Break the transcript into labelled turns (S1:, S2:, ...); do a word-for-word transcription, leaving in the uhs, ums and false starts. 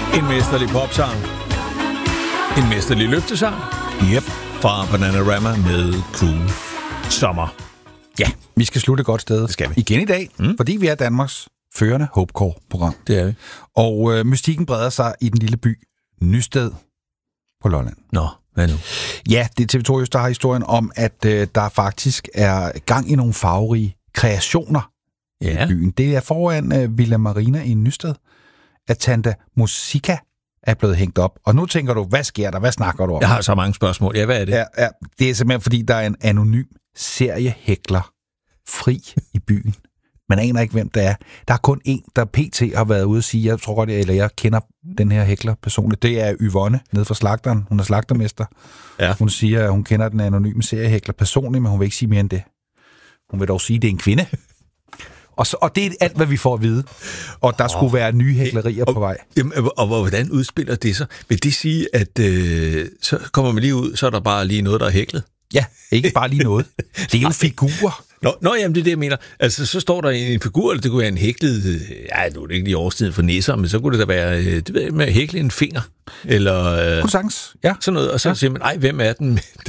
S1: En mesterlig popsang. En mesterlig løftesang.
S2: Yep.
S1: Fra Bananarama med Cool Sommer.
S2: Ja, vi skal slutte et godt sted.
S1: Det skal vi.
S2: Igen i dag,
S1: mm.
S2: fordi vi er Danmarks førende Hopecore-program.
S1: Det er vi.
S2: Og øh, mystikken breder sig i den lille by Nysted på Lolland.
S1: Nå, hvad nu?
S2: Ja, det er T V to Øst, der har historien om, at øh, der faktisk er gang i nogle farverige kreationer
S1: ja.
S2: i byen. Det er foran øh, Villa Marina i Nysted, at Tante Musica er blevet hængt op. Og nu tænker du, hvad sker der? Hvad snakker du om?
S1: Jeg har så mange spørgsmål. Ja, hvad er det?
S2: Ja, ja, det er simpelthen, fordi der er en anonym seriehækler fri i byen. Man aner ikke, hvem det er. Der er kun en, der pt. Har været ude og sige, jeg tror godt, eller jeg kender den her hækler personligt. Det er Yvonne, nede fra slagteren. Hun er slagtermester.
S1: Ja.
S2: Hun siger, at hun kender den anonyme seriehækler personligt, men hun vil ikke sige mere end det. Hun vil dog sige, at det er en kvinde. Og, så, og det er alt, hvad vi får at vide. Og der oh. skulle være nye hæklerier
S1: og,
S2: på vej.
S1: Jamen, og, og hvordan udspiller det så? Vil det sige, at øh, så kommer man lige ud, så er der bare lige noget, der er hæklet?
S2: Ja, ikke bare lige noget. Det er jo figurer.
S1: Nå, nå, jamen det er det, jeg mener. Altså, så står der en figur, eller det kunne være en hæklet... Ja, nu er det ikke lige årstiden for nisser, men så kunne det da være, det ved jeg, med at hækle en finger. Eller...
S2: Kunne sagtens, ja.
S1: Sådan noget, og så ja. siger man, ej, hvem er den?